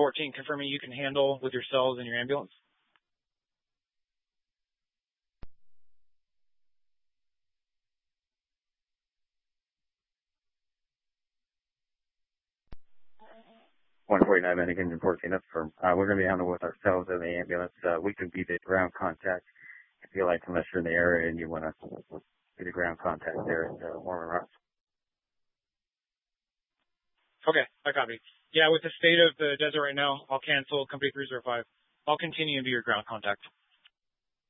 14 confirming you can handle with yourselves and your ambulance. Medic Engine 14, that's firm. We're going to be handling with ourselves and the ambulance. We can be the ground contact if you like, unless you're in the area and you want to be the ground contact there at Mormon Rocks. Okay, I copy. Yeah, with the state of the desert right now, I'll cancel Company 305. I'll continue to be your ground contact.